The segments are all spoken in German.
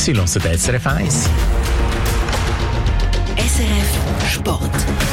Sie hören SRF 1. SRF Sport.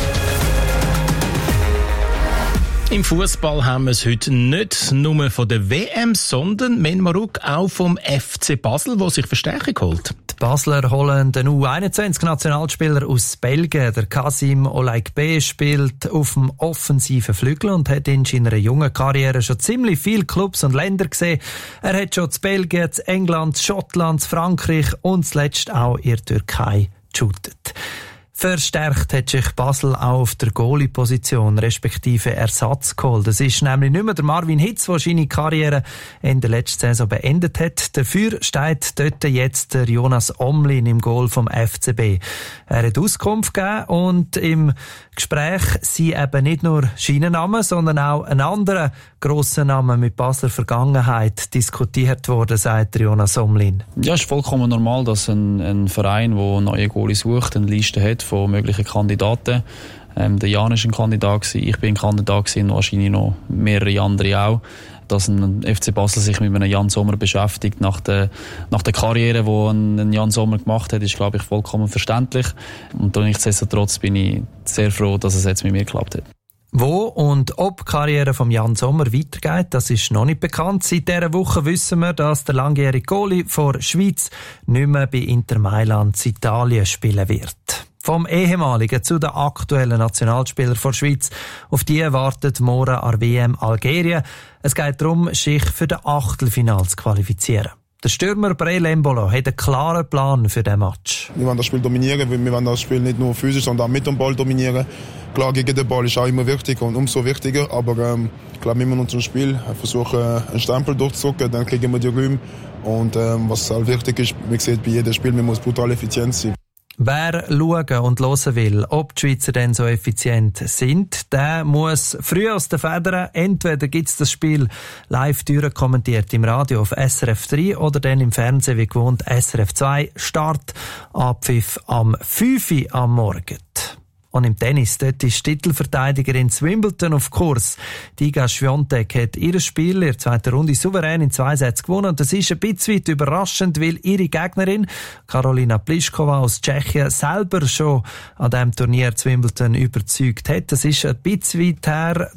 Im Fußball haben wir es heute nicht nur von der WM, sondern Menmaruk auch vom FC Basel, der sich Verstärkung holt. Die Basler holen den U21-Nationalspieler aus Belgien. Der Kasim Olaikbe spielt auf dem offensiven Flügel und hat in seiner jungen Karriere schon ziemlich viele Clubs und Länder gesehen. Er hat schon zu Belgien, zu England, zu Schottland, zu Frankreich und zuletzt auch in der Türkei geshootet. Verstärkt hat sich Basel auch auf der Goalie-Position, respektive Ersatz geholt. Das ist nämlich nicht mehr der Marvin Hitz, der seine Karriere in der letzten Saison beendet hat. Dafür steht dort jetzt der Jonas Omlin im Goal vom FCB. Er hat Auskunft gegeben und im Gespräch sind eben nicht nur seine Namen, sondern auch ein anderer grosser Name mit Basler Vergangenheit diskutiert worden, sagt Jonas Omlin. Ja, es ist vollkommen normal, dass ein Verein, der neue Goalie sucht, eine Liste hat von möglichen Kandidaten. Der Jan war ein Kandidat, ich bin ein Kandidat und wahrscheinlich noch mehrere andere auch. Dass ein FC Basel sich mit einem Jan Sommer beschäftigt nach der Karriere, die ein Jan Sommer gemacht hat, ist, glaube ich, vollkommen verständlich. Und nichtsdestotrotz bin ich sehr froh, dass es jetzt mit mir geklappt hat. Wo und ob die Karriere von Jan Sommer weitergeht, das ist noch nicht bekannt. Seit dieser Woche wissen wir, dass der langjährige Goalie vor Schweiz nicht mehr bei Inter Mailand in Italien spielen wird. Vom ehemaligen zu den aktuellen Nationalspieler der Schweiz. Auf die wartet morgen an WM Algerien. Es geht darum, sich für den Achtelfinale zu qualifizieren. Der Stürmer Breel Embolo hat einen klaren Plan für diesen Match. Wir wollen das Spiel dominieren, wir wollen das Spiel nicht nur physisch, sondern auch mit dem Ball dominieren. Klar, gegen den Ball ist auch immer wichtig und umso wichtiger, aber ich glaube, immer in unserem Spiel versuchen, einen Stempel durchzudrücken, dann kriegen wir die Räume. Und was halt wichtig ist, man sieht bei jedem Spiel, man muss brutal effizient sein. Wer schauen und hören will, ob die Schweizer denn so effizient sind, der muss früh aus den Federn. Entweder gibt's das Spiel live kommentiert im Radio auf SRF 3 oder dann im Fernsehen wie gewohnt SRF 2. Start, Abpfiff am 5 Uhr am Morgen. Und im Tennis, dort ist die Titelverteidigerin Wimbledon auf Kurs. Die Iga Swiatek hat ihr Spiel in der zweiten Runde souverän in 2 Sätzen gewonnen. Und das ist ein bisschen weit überraschend, weil ihre Gegnerin, Karolina Pliskova aus Tschechien, selber schon an diesem Turnier Wimbledon überzeugt hat. Das ist ein bisschen weit her.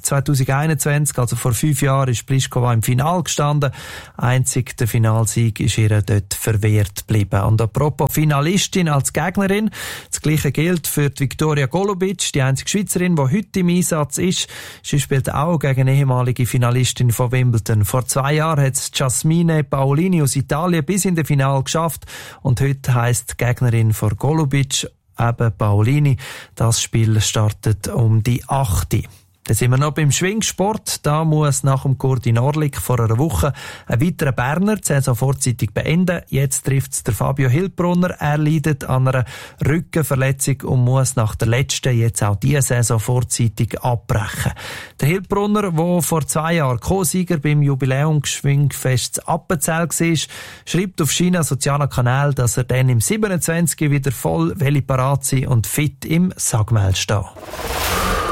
2021, also vor 5 Jahren, ist Pliskova im Finale gestanden. Einzig der Finalsieg ist ihr dort verwehrt geblieben. Und apropos Finalistin als Gegnerin, das Gleiche gilt für die Viktoria Golubic, die einzige Schweizerin, die heute im Einsatz ist. Sie spielt auch gegen eine ehemalige Finalistin von Wimbledon. Vor 2 Jahren hat es Jasmine Paolini aus Italien bis in das Finale geschafft. Und heute heisst die Gegnerin von Golubic eben Paolini. Das Spiel startet um die 8 Uhr. Dann sind wir noch beim Schwingsport. Da muss nach dem Gordin Orlik vor einer Woche ein weiterer Berner die Saison vorzeitig beenden. Jetzt trifft es der Fabio Hilbrunner. Er leidet an einer Rückenverletzung und muss nach der letzten jetzt auch diese Saison vorzeitig abbrechen. Der Hilbrunner, der vor 2 Jahren Co-Sieger beim Jubiläumsschwingfest Appenzell war, schreibt auf seinen sozialen Kanal, dass er dann im 27 wieder voll parat sein und fit im Sagmel stehen.